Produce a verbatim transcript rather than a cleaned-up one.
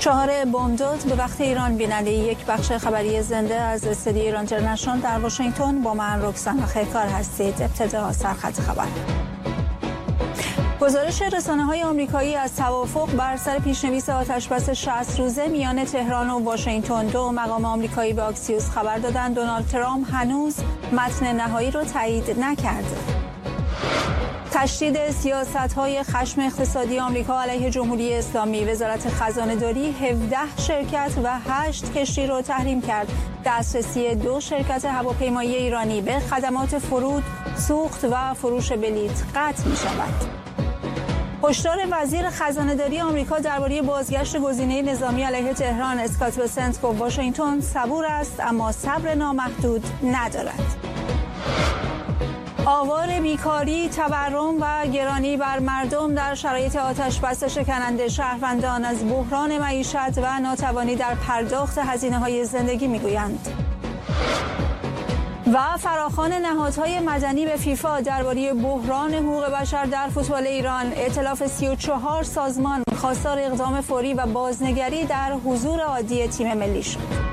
چهار بامداد به وقت ایران بیننده یک بخش خبری زنده از استودیوی ایران اینترنشنال در واشنگتن با من رکسانا خیرکار هستید. ابتدا سرخط خبر. گزارش رسانه‌های آمریکایی از توافق بر سر پیشنویس آتش‌بس شصت روزه میان تهران و واشنگتن، دو مقام آمریکایی به آکسیوس خبر دادند دونالد ترامپ هنوز متن نهایی را تایید نکرده. تشدید سیاست‌های خشم اقتصادی آمریکا علیه جمهوری اسلامی. وزارت خزانه‌داری هفده شرکت و هشت کشتی را تحریم کرد. دسترسی دو شرکت هواپیمایی ایرانی به خدمات فرود، سوخت و فروش بلیط قطع می‌شود. هشدار وزیر خزانه‌داری آمریکا درباره بازگشت گزینه نظامی علیه تهران. اسکات بسنت گفت واشنگتن صبور است اما صبر نامحدود ندارد. آوار بیکاری، تورم و گرانی بر مردم در شرایط آتش‌بس شکننده. شهروندان از بحران معیشت و ناتوانی در پرداخت هزینه‌های زندگی می‌گویند. و فراخوان نهادهای مدنی به فیفا درباره بحران حقوق بشر در فوتبال ایران. ائتلاف سی و چهار سازمان خواستار اقدام فوری و بازنگری در حضور عادی تیم ملی شد.